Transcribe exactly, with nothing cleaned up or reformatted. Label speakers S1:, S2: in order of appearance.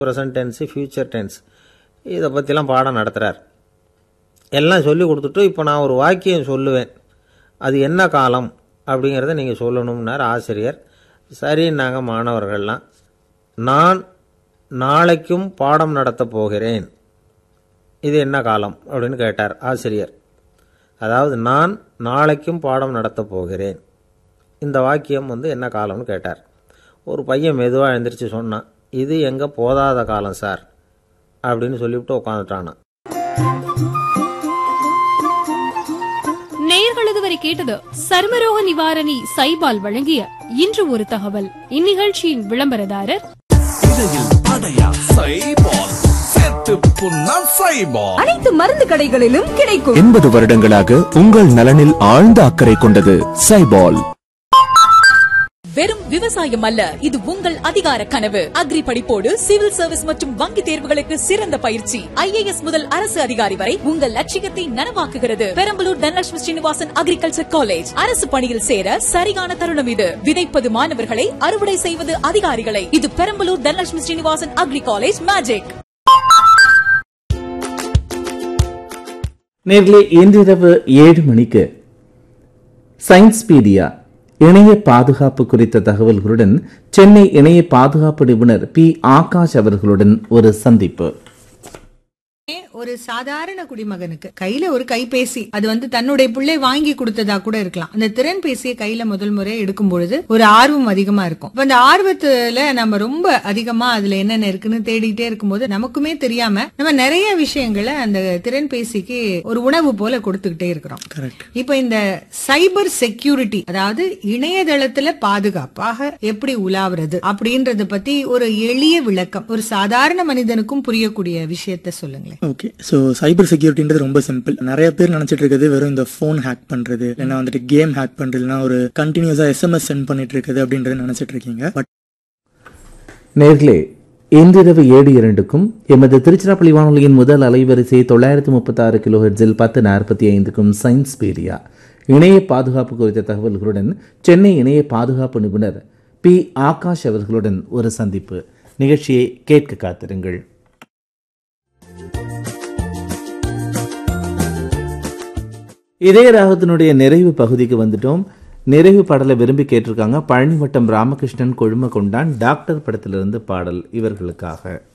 S1: Present tens, future tense, இதை பற்றிலாம் பாடம் நடத்துகிறார். எல்லாம் சொல்லி கொடுத்துட்டு இப்போ நான் ஒரு வாக்கியம் சொல்லுவேன், அது என்ன காலம் அப்படிங்கிறத நீங்கள் சொல்லணும்னார் ஆசிரியர். சரின்னாங்க மாணவர்கள்லாம். நான் நாளைக்கும் பாடம் நடத்தப் போகிறேன், இது என்ன காலம் அப்படின்னு கேட்டார் ஆசிரியர். அதாவது நான் நாளைக்கும் பாடம் நடத்தப் போகிறேன், இந்த வாக்கியம் வந்து என்ன காலம்னு கேட்டார். ஒரு பையன் மெதுவாக எழுந்திரிச்சு சொன்னான், இது எங்கள் போதாத காலம் சார் அப்படின்னு சொல்லிவிட்டு உட்காந்துட்டானா.
S2: நேயர்கள் இதுவரை கேட்டது சர்மரோக நிவாரணி சைபால் வழங்கிய இன்று ஒரு தகவல். இந்நிகழ்ச்சியின் விளம்பரதாரர்
S3: அனைத்து மருந்து கடைகளிலும் கிடைக்கும்.
S4: எண்பது வருடங்களாக உங்கள் நலனில் ஆழ்ந்த அக்கறை கொண்டது சைபால்.
S3: வெறும் விவசாயம் அல்ல, இது உங்கள் அதிகார கனவு. அக்ரி படிப்போடு சிவில் சர்வீஸ் மற்றும் வங்கி தேர்வுகளுக்கு சிறந்த பயிற்சி. ஐ ஏ எஸ் முதல் அரசு அதிகாரி வரை உங்கள் லட்சியத்தை நனவாக்குகிறது. Perambalur Dhanalakshmi Srinivasan agriculture college. அரசு பணியில் சேர சரியான தருணம் இது. விதைப்பது மாணவர்களை, அறுவடை செய்வது அதிகாரிகளை. இது Perambalur Dhanalakshmi Srinivasan agri college magic.
S5: நேரிலே இன்றிரவு ஏழு மணிக்கு சயின்ஸ்பீடியா இணைய பாதுகாப்பு குறித்த தகவல்களுடன் சென்னை இணைய பாதுகாப்பு நிபுணர் பி ஆகாஷ் அவர்களுடன் ஒரு சந்திப்பு.
S6: ஒரு சாதாரண குடிமகனுக்கு கையில ஒரு கைபேசி, அது வந்து தன்னுடைய பிள்ளை வாங்கி கொடுத்ததா கூட இருக்கலாம். அந்த திறன் பேசிய கையில முதல் முறை எடுக்கும் பொழுது ஒரு ஆர்வம் அதிகமா இருக்கும். அந்த ஆர்வத்துல நம்ம ரொம்ப அதிகமா அதுல என்னென்ன இருக்குன்னு தேடிட்டே இருக்கும்போது நமக்குமே தெரியாம நம்ம நிறைய விஷயங்களை அந்த திறன் பேசிக்கு ஒரு உணவு போல கொடுத்துக்கிட்டே இருக்கிறோம். இப்ப இந்த சைபர் செக்யூரிட்டி, அதாவது இணையதளத்துல பாதுகாப்பாக எப்படி உலாவுறது அப்படின்றத பத்தி ஒரு எளிய விளக்கம் ஒரு சாதாரண மனிதனுக்கும் புரியக்கூடிய விஷயத்த சொல்லுங்களேன்.
S7: ஓகே, ஸோ சைபர் செக்யூரிட்டின்றது ரொம்ப சிம்பிள். நிறைய பேர் நினைச்சிட்டு இருக்கிறது வெறும் இந்த போன் ஹேக் பண்றது, இல்லைன்னா வந்துட்டு கேம் ஹேக் பண்றது, இல்லைன்னா ஒரு கண்டினியூஸா எஸ்எம்எஸ் சென்ட் பண்ணிட்டு இருக்குது அப்படின்றது நினைச்சிட்டு இருக்கீங்க. பட்
S5: நேர்களே, இன்றிரவு ஏழு இரண்டுக்கும் எமது திருச்சிராப்பள்ளி வானொலியின் முதல் அலைவரிசை தொள்ளாயிரத்தி முப்பத்தி ஆறு கிலோ ஹெர்ட்ஸில் பத்து நாற்பத்தி ஐந்துக்கும் சயின்ஸ் பீடியா இணைய பாதுகாப்பு குறித்த தகவல்களுடன் சென்னை இணைய பாதுகாப்பு நிபுணர் பி ஆகாஷ் அவர்களுடன் ஒரு சந்திப்பு நிகழ்ச்சியை கேட்க காத்திருங்கள். இதே ராகத்தினுடைய நிறைவு பகுதிக்கு வந்துட்டோம். நிறைவு பாடலை விரும்பி கேட்டிருக்காங்க பழனி வட்டம் ராமகிருஷ்ணன் கொழும கொண்டான் டாக்டர் படத்திலிருந்து பாடல் இவர்களுக்காக.